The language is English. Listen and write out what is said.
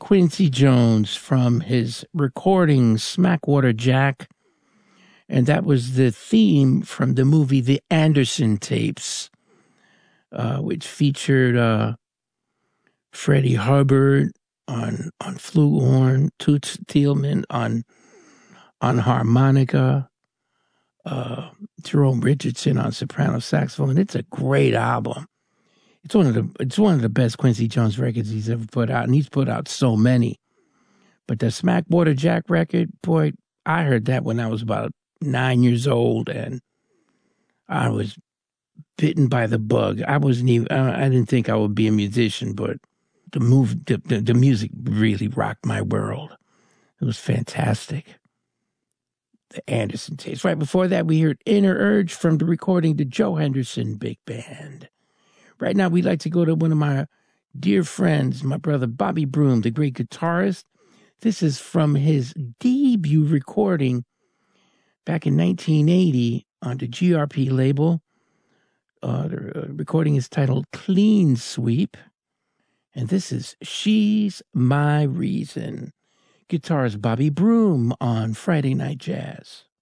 Quincy Jones from his recording Smackwater Jack. And that was the theme from the movie The Anderson Tapes, which featured Freddie Hubbard on flugelhorn, Toots Thielman on harmonica, Jerome Richardson on soprano saxophone. It's a great album. It's one of the best Quincy Jones records he's ever put out, and he's put out so many. But the Smackwater Jack record, boy, I heard that when I was about 9 years old, and I was bitten by the bug. I didn't think I would be a musician, but the music really rocked my world. It was fantastic. The Anderson Tapes. Right before that, we heard Inner Urge from the recording The Joe Henderson Big Band. Right now, we'd like to go to one of my dear friends, my brother Bobby Broom, the great guitarist. This is from his debut recording back in 1980 on the GRP label. The recording is titled Clean Sweep. And this is She's My Reason. Guitarist Bobby Broom on Friday Night Jazz.